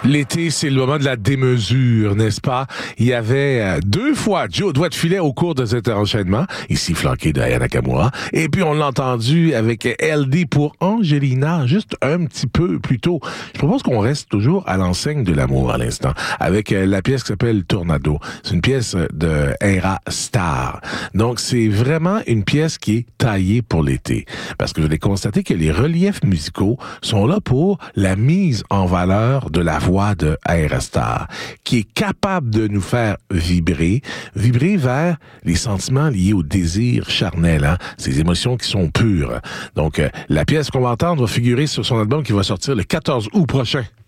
L'été, c'est le moment de la démesure, n'est-ce pas? Il y avait 2 fois Joe Doigt de filet au cours de cet enchaînement, ici flanqué de Aya Nakamura. Et puis, on l'a entendu avec LD pour Angelina, juste un petit peu plus tôt. Je propose qu'on reste toujours à l'enseigne de l'amour à l'instant, avec la pièce qui s'appelle Tornado. C'est une pièce de Era Star. Donc, c'est vraiment une pièce qui est taillée pour l'été. Parce que je l'ai constaté que les reliefs musicaux sont là pour la mise en valeur de la voix de Aerostar, qui est capable de nous faire vibrer vers les sentiments liés au désir charnel, hein? Ces émotions qui sont pures. Donc, la pièce qu'on va entendre va figurer sur son album qui va sortir le 14 août prochain.